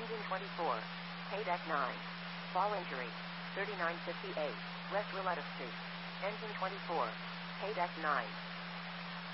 Engine 24. Paydeck 9. Fall injury. 3958. West Willetta Street. Engine 24. Paydeck 9.